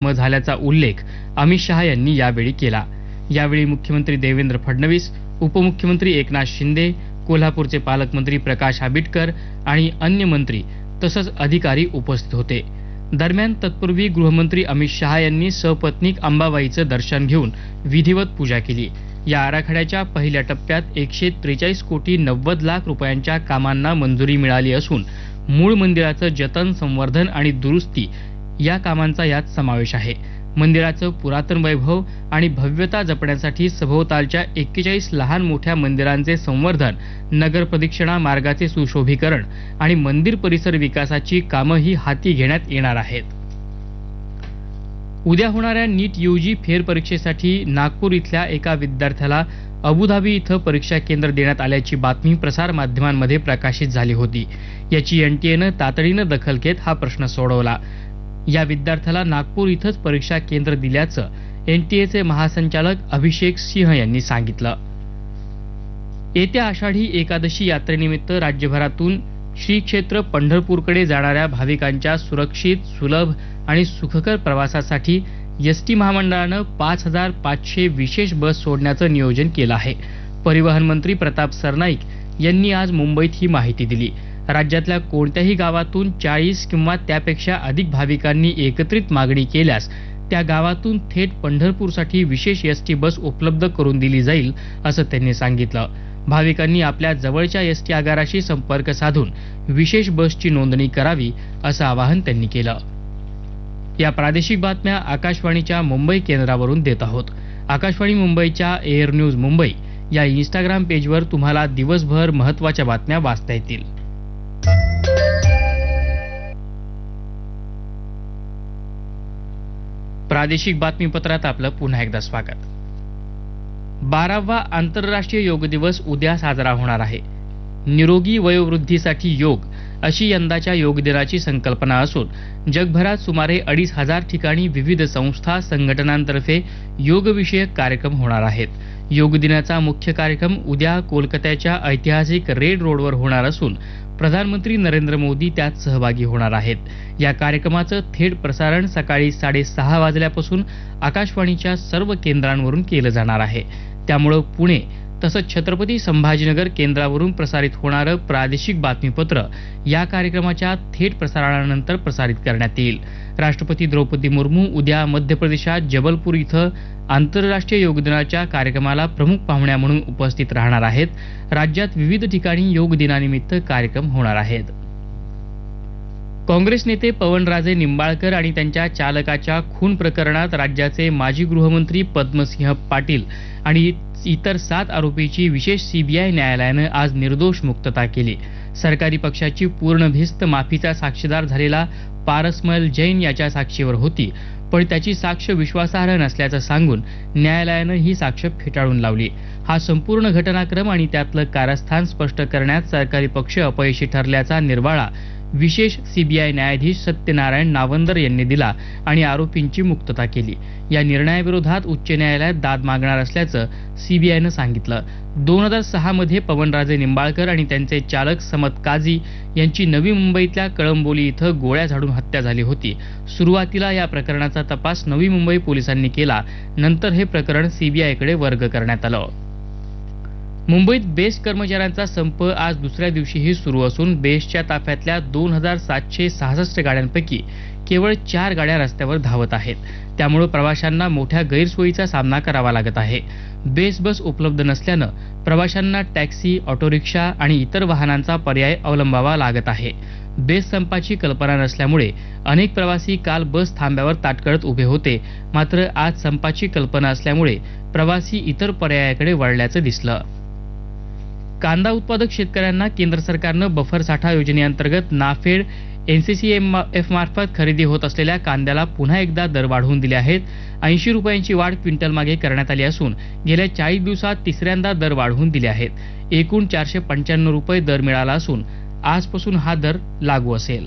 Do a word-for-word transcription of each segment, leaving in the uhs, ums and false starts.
जखम झाल्याचा उल्लेख अमित शहा यांनी यावेळी केला। यावेळी मुख्यमंत्री देवेंद्र फडणवीस, उपमुख्यमंत्री एकनाथ शिंदे, कोल्हापूरचे पालकमंत्री प्रकाश आंबेडकर आणि अन्य मंत्री तसंच अधिकारी उपस्थित होते। दरम्यान तत्पूर्वी गृहमंत्री अमित शहा यांनी सपत्नीक अंबाबाईचं दर्शन घेऊन विधिवत पूजा केली। या आराखड्याच्या पहिल्या टप्प्यात एकशे त्रेचाळीस कोटी नव्वद लाख रुपयांच्या कामांना मंजुरी मिळाली असून मूळ मंदिराचं जतन, संवर्धन आणि दुरुस्ती या कामांचा यात समावेश आहे। मंदिराचं पुरातन वैभव आणि भव्यता जपण्यासाठी सभोवतालच्या एक्केचाळीस लहान मोठ्या मंदिरांचे संवर्धन, नगर प्रदक्षिणा मार्गाचे सुशोभीकरण आणि मंदिर परिसर विकासाची कामंही हाती घेण्यात येणार आहेत। उद्या होणाऱ्या नीट यूजी फेरपरीक्षेसाठी नागपूर इथल्या एका विद्यार्थ्याला अबुधाबी इथं परीक्षा केंद्र देण्यात आल्याची बातमी प्रसार माध्यमांमध्ये प्रकाशित झाली होती। याची एनटीएनं तातडीनं दखल घेत हा प्रश्न सोडवला। या विद्यार्थ्याला नागपूर इथंच परीक्षा केंद्र दिल्याचं एनटीएचे महासंचालक अभिषेक सिंह यांनी सांगितलं। येत्या आषाढी एकादशी यात्रेनिमित्त राज्यभरातून श्री क्षेत्र पंढरपूरकडे जाणाऱ्या भाविकांच्या सुरक्षित, सुलभ आणि सुखकर प्रवासासाठी एसटी महामंडळानं पाच हजार पाचशे विशेष बस सोडण्याचं नियोजन केलं आहे। परिवहन मंत्री प्रताप सरनाईक यांनी आज मुंबईत ही माहिती दिली। राज्यातल्या कोणत्याही गावातून चाळीस किंवा त्यापेक्षा अधिक भाविकांनी एकत्रित मागणी केल्यास त्या गावातून थेट पंढरपूरसाठी विशेष एसटी बस उपलब्ध करून दिली जाईल असं त्यांनी सांगितलं। भाविकांनी आपल्या जवळच्या एसटी आगाराशी संपर्क साधून विशेष बसची नोंदणी करावी असं आवाहन त्यांनी केलं। या प्रादेशिक बातम्या आकाशवाणीच्या मुंबई केंद्रावरून देत आहोत। आकाशवाणी मुंबईच्या एअर न्यूज मुंबई या इंस्टाग्राम पेजवर तुम्हाला दिवसभर महत्त्वाच्या बातम्या वाचता येतील। प्रादेशिक बातमीपत्रात आपलं पुन्हा एकदा स्वागत। बारावा आंतरराष्ट्रीय योग दिवस उद्या साजरा होणार आहे। निरोगी वयोवृद्धीसाठी योग अशी यंदाच्या योग दिनाची संकल्पना असून जगभरात सुमारे अडीच हजार ठिकाणी विविध संस्था, संघटनांतर्फे योगविषयक कार्यक्रम होणार आहेत। योग दिनाचा मुख्य कार्यक्रम उद्या कोलकात्याच्या ऐतिहासिक रेड रोडवर होणार असून प्रधानमंत्री नरेंद्र मोदी त्यात सहभागी होणार आहेत। या कार्यक्रमाचं थेट प्रसारण सकाळी साडेसहा वाजल्यापासून आकाशवाणीच्या सर्व केंद्रांवरून केलं जाणार आहे। त्यामुळे पुणे तसंच छत्रपती संभाजीनगर केंद्रावरून प्रसारित होणारं प्रादेशिक बातमीपत्र या कार्यक्रमाच्या थेट प्रसारणानंतर प्रसारित करण्यात येईल। राष्ट्रपती द्रौपदी मुर्मू उद्या मध्य प्रदेशात जबलपूर इथं आंतरराष्ट्रीय योग दिनाच्या कार्यक्रमाला प्रमुख पाहुण्या म्हणून उपस्थित राहणार आहेत। राज्यात विविध ठिकाणी योग दिनानिमित्त कार्यक्रम होणार आहेत। काँग्रेस नेते पवनराजे निंबाळकर आणि त्यांच्या चालकाच्या खून प्रकरणात राज्याचे माजी गृहमंत्री पद्मसिंह पाटील आणि इतर सात आरोपींची विशेष सीबीआय न्यायालयानं आज निर्दोष मुक्तता केली। सरकारी पक्षाची पूर्ण भिस्त माफीचा साक्षीदार झालेला पारसमल जैन याच्या साक्षीवर होती, पण त्याची साक्ष विश्वासार्ह नसल्याचं सांगून न्यायालयानं ही साक्ष फेटाळून लावली। हा संपूर्ण घटनाक्रम आणि त्यातलं कारस्थान स्पष्ट करण्यात सरकारी पक्ष अपयशी ठरल्याचा निर्वाळा विशेष सीबीआय न्यायाधीश सत्यनारायण नावंदर यांनी दिला आणि आरोपींची मुक्तता केली। या निर्णयाविरोधात उच्च न्यायालयात दाद मागणार असल्याचं सीबीआयनं सांगितलं। दोन हजार सहा मध्ये पवनराजे निंबाळकर आणि त्यांचे चालक समत काझी यांची नवी मुंबईतल्या कळंबोली इथं गोळ्या झाडून हत्या झाली होती। सुरुवातीला या प्रकरणाचा तपास नवी मुंबई पोलिसांनी केला, नंतर हे प्रकरण सीबीआयकडे वर्ग करण्यात आलं। मुंबईत बेस्ट कर्मचाऱ्यांचा संप आज दुसऱ्या दिवशीही सुरू असून बेस्टच्या ताफ्यातल्या दोन हजार सातशे सहासष्ट गाड्यांपैकी केवळ चार गाड्या रस्त्यावर धावत आहेत। त्यामुळे प्रवाशांना मोठ्या गैरसोयीचा सामना करावा लागत आहे। बेस्ट बस उपलब्ध नसल्यानं प्रवाशांना टॅक्सी, ऑटो रिक्षा आणि इतर वाहनांचा पर्याय अवलंबावा लागत आहे। बेस्ट संपाची कल्पना नसल्यामुळे अनेक प्रवासी काल बस थांब्यावर ताटकळत उभे होते, मात्र आज संपाची कल्पना असल्यामुळे प्रवासी इतर पर्यायाकडे वळल्याचं दिसलं। कांदा उत्पादक शेतकऱ्यांना केंद्र सरकारनं बफर साठा योजनेअंतर्गत नाफेड एनसीसीएफ मार्फत खरेदी होत असलेल्या कांद्याला पुन्हा एकदा दर वाढवून दिले आहेत। ऐंशी रुपयांची वाढ क्विंटल मागे करण्यात आली असून गेल्या चाळीस दिवसात तिसऱ्यांदा दर वाढवून दिले आहेत। एकूण चारशे पंच्याण्णव रुपये दर मिळाला असून आजपासून हा दर लागू असेल।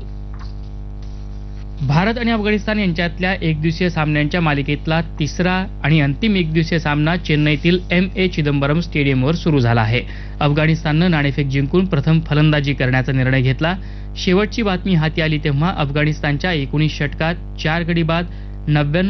भारत आणि अफगाणिस्तान यांच्यातल्या एकदिवसीय सामन्यांच्या मालिकेतला तिसरा आणि अंतिम एकदिवसीय सामना चेन्नईतील एम ए चिदंबरम स्टेडियमवर सुरू झाला आहे। अफगाणिस्ताननं नाणेफेक जिंकून प्रथम फलंदाजी करण्याचा निर्णय घेतला। शेवटची बातमी हाती आली तेव्हा अफगाणिस्तानच्या एकोणीस षटकात चार गडी बाद नव्याण्णव